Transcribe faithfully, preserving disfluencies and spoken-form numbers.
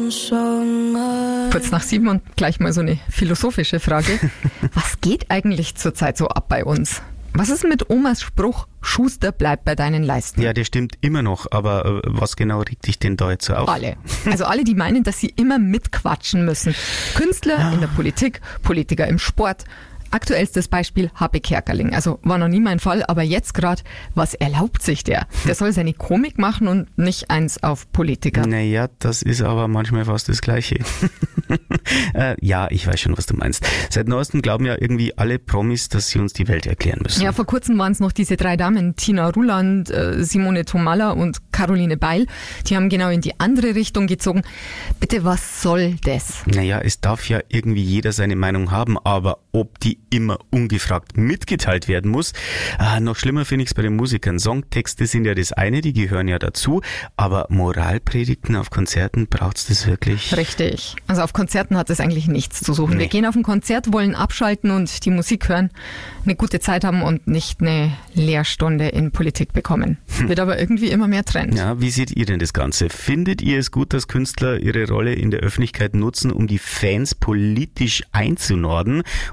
Kurz nach sieben und gleich mal so eine philosophische Frage. Was geht eigentlich zurzeit so ab bei uns? Was ist mit Omas Spruch, Schuster, bleib bei deinen Leisten? Ja, der stimmt immer noch, aber äh, was genau regt dich denn da jetzt so auf? Alle. Also alle, die meinen, dass sie immer mitquatschen müssen. Künstler in der Politik, Politiker im Sport. Aktuellstes Beispiel H B Kerkeling. Also war noch nie mein Fall, aber jetzt gerade, was erlaubt sich der? Der soll seine Komik machen und nicht eins auf Politiker. Naja, das ist aber manchmal fast das Gleiche. äh, ja, ich weiß schon, was du meinst. Seit neuestem glauben ja irgendwie alle Promis, dass sie uns die Welt erklären müssen. Ja, vor kurzem waren es noch diese drei Damen, Tina Ruland, äh, Simone Tomalla und Caroline Beil. Die haben genau in die andere Richtung gezogen. Bitte, was soll das? Naja, es darf ja irgendwie jeder seine Meinung haben, aber ob die immer ungefragt mitgeteilt werden muss. Ah, noch schlimmer finde ich es bei den Musikern. Songtexte sind ja das eine, die gehören ja dazu, aber Moralpredigten auf Konzerten, braucht's das wirklich? Richtig. Also auf Konzerten hat es eigentlich nichts zu suchen. Nee. Wir gehen auf ein Konzert, wollen abschalten und die Musik hören, eine gute Zeit haben und nicht eine Lehrstunde in Politik bekommen. Hm. Wird aber irgendwie immer mehr Trend. Ja, wie seht ihr denn das Ganze? Findet ihr es gut, dass Künstler ihre Rolle in der Öffentlichkeit nutzen, um die Fans politisch einzunorden?